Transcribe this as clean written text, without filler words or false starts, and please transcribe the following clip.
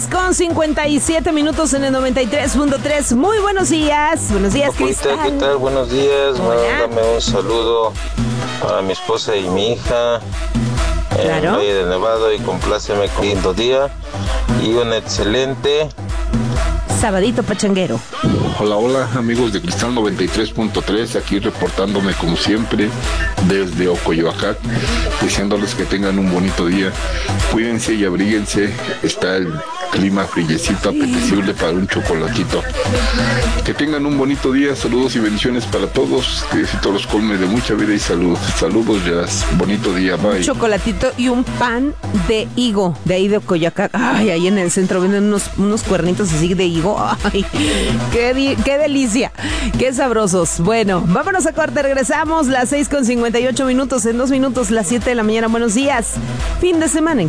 6:57 en el 93.3. Muy buenos días. Buenos días, Cristal. ¿Qué tal? Buenos días. Mándame un saludo para mi esposa y mi hija en Valle de Nevado y compláceme con un lindo día y un excelente sabadito pachanguero. Hola amigos de Cristal 93.3, aquí reportándome como siempre desde Ocoyoacac, deseándoles que tengan un bonito día. Cuídense y abríguense, está el clima friecito, apetecible para un chocolatito. Que tengan un bonito día, saludos y bendiciones para todos, que Diosito los colme de mucha vida y salud. Saludos, Jazz, bonito día, bye. Un chocolatito y un pan de higo, de ahí de Ocoyoacac. Ay, ahí en el centro venden unos cuernitos así de higo. Ay, qué delicia, qué sabrosos. Bueno, vámonos a corte, regresamos las 6:58 en 2 minutos, las 7 de la mañana. Buenos días, fin de semana.